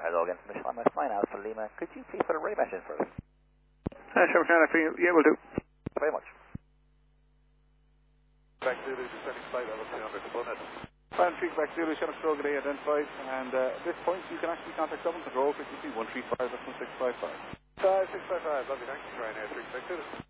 Hello again from Mission. I'm flying out for Lima. Could you please put a ready message for us? Sure, yeah, we'll do. Thank you very much. Back Zulu, descending flight level 300, go ahead. Plan back Zulu, Shannon Stroke today identified, and at this point you can actually contact Dublin Control, frequency 135.1655. 655, lovely, thanks. Ryanair 3 back Zulu.